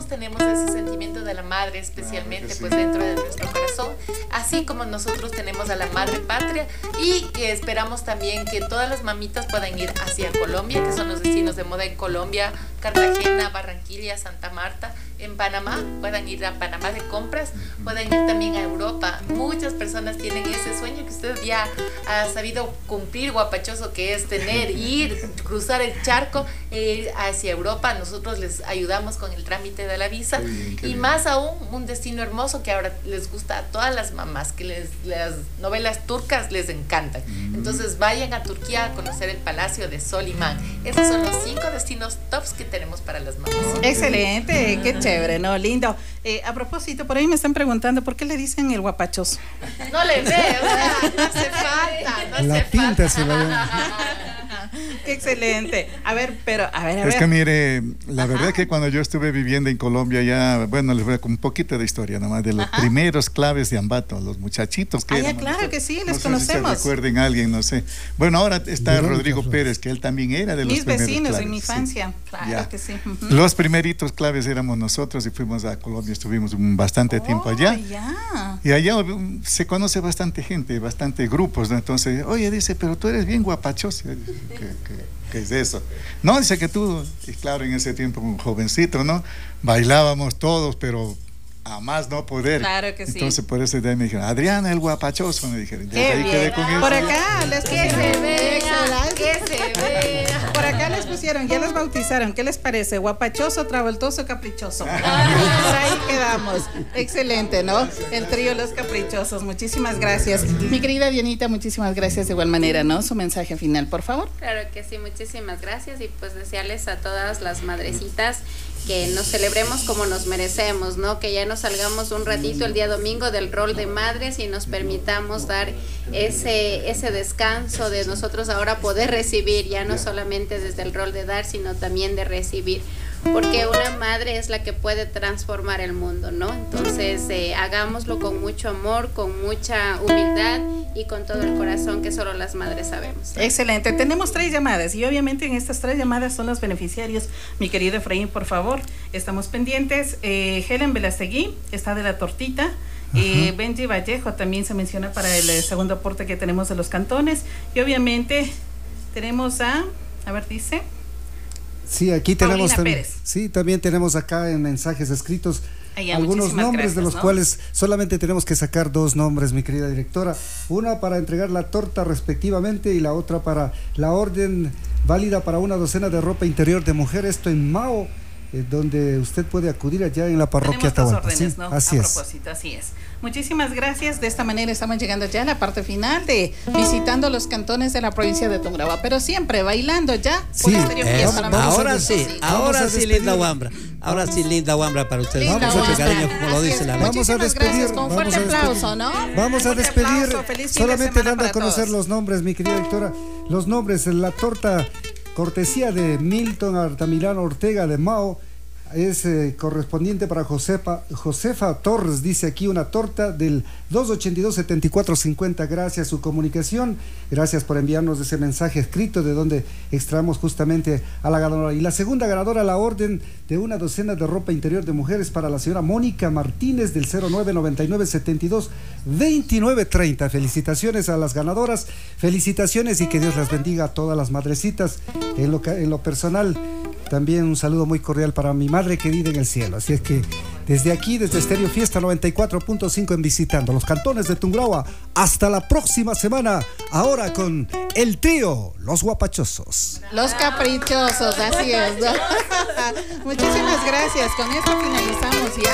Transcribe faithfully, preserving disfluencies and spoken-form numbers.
tenemos ese sentimiento de la madre, especialmente claro sí. pues dentro de nuestro corazón, así como nosotros tenemos a la madre patria, y que esperamos también que todas las mamitas puedan ir hacia Colombia, que son los destinos de moda en Colombia, Cartagena, Barranquilla, Santa Marta, en Panamá, puedan ir a Panamá de compras, puedan ir también a Europa. Muchas personas tienen ese sueño que usted ya ha sabido cumplir, guapachoso, que es tener, ir, cruzar el charco e ir hacia Europa. Nosotros les ayudamos con el trámite de la visa, bien, y bien. Más aún un destino hermoso que ahora les gusta a todas las mamás, que les, las novelas turcas les encantan. Mm. Entonces vayan a Turquía a conocer el Palacio de Solimán. Esos son los cinco destinos tops que tenemos para las mamás. Excelente, qué chévere, ¿no? Lindo. Eh, a propósito, por ahí me están preguntando ¿por qué le dicen el guapachoso? No le veo, o sea, no hace falta, no la hace pinta falta. Se la... Qué excelente. A ver, pero, a ver, a ver. Es que mire, la Ajá. verdad que cuando yo estuve viviendo en Colombia ya, bueno, les voy a con un poquito de historia nomás, de los Ajá. primeros claves de Ambato, los muchachitos que ah, eran. ya, claro nosotros, que sí, les no conocemos. Sé si se recuerden a alguien, no sé. Bueno, ahora está Rodrigo Pérez, que él también era de los Mis primeros vecinos claves, en mi infancia, sí. claro ya. que sí. Uh-huh. Los primeritos claves éramos nosotros y fuimos a Colombia, estuvimos un bastante oh, tiempo allá. Ya. Y allá um, se conoce bastante gente, bastante grupos, ¿no? Entonces, oye, dice, pero tú eres bien guapachoso. ¿Qué, qué, qué es eso? No, dice que tú, y claro, en ese tiempo un jovencito, ¿no? Bailábamos todos, pero a más no poder. Claro que sí. Entonces por eso de ahí me dijeron, Adriana el guapachoso, me dijeron. Qué ahí bien. quedé con eso. Por acá les que se vea, que se vea. Por acá les pusieron, ya les bautizaron. ¿Qué les parece? Guapachoso, travoltoso, caprichoso. Pues ahí quedamos. Excelente, ¿no? El trío Los Caprichosos. Muchísimas gracias. Mi querida Dianita, muchísimas gracias de igual manera, ¿no? Su mensaje final, por favor. Claro que sí, muchísimas gracias, y pues desearles a todas las madrecitas que nos celebremos como nos merecemos, ¿no? Que ya nos salgamos un ratito el día domingo del rol de madres y nos permitamos dar ese, ese descanso de nosotros ahora poder recibir, ya no solamente desde el rol de dar, sino también de recibir, porque una madre es la que puede transformar el mundo, ¿no? Entonces eh, hagámoslo con mucho amor, con mucha humildad y con todo el corazón que solo las madres sabemos. Excelente, tenemos tres llamadas y obviamente en estas tres llamadas son los beneficiarios. Mi querido Efraín, por favor, estamos pendientes. eh, Helen Velastegui está de la tortita. Eh, Benji Vallejo también se menciona para el eh, segundo aporte que tenemos de los cantones, y obviamente tenemos a, a ver, dice sí, aquí tenemos también, Pérez. sí, también tenemos acá en mensajes escritos Ay, algunos nombres gracias, de los ¿no? cuales solamente tenemos que sacar dos nombres, mi querida directora, una para entregar la torta respectivamente y la otra para la orden válida para una docena de ropa interior de mujer, esto en Mao, eh, donde usted puede acudir allá en la parroquia Atahualpa. Órdenes, ¿sí? ¿no? Así a es. propósito, así es. Muchísimas gracias. De esta manera estamos llegando ya a la parte final de visitando los cantones de la provincia de Tungurahua, pero siempre bailando ya. Sí, eh, ahora sí, ahora sí, linda Wambra. Ahora sí, linda Wambra para ustedes. Linda Vamos a Wambra. cariño, como lo dice la Vamos a despedir. Gracias, con un fuerte vamos a despedir, aplauso, ¿no? Vamos a Fuerte despedir, aplauso, feliz fin de solamente semana dando a para conocer todos. los nombres, mi querida directora. Los nombres, la torta cortesía de Milton Artamilano Ortega de Mao. Es eh, correspondiente para Josefa, Josefa Torres, dice aquí, una torta del dos ochenta y dos, setenta y cuatro cincuenta. Gracias su comunicación, gracias por enviarnos ese mensaje escrito de donde extraemos justamente a la ganadora. Y la segunda ganadora, la orden de una docena de ropa interior de mujeres para la señora Mónica Martínez del cero nueve noventa y nueve, setenta y dos, veintinueve treinta. Felicitaciones a las ganadoras, felicitaciones y que Dios las bendiga a todas las madrecitas. En lo, en lo personal, también un saludo muy cordial para mi madre querida en el cielo. Así es que desde aquí, desde Estéreo Fiesta noventa y cuatro punto cinco en Visitando los Cantones de Tungurahua, hasta la próxima semana, ahora con el trío Los Guapachosos. Los Caprichosos, así es, ¿no? Muchísimas gracias. Con esto finalizamos ya.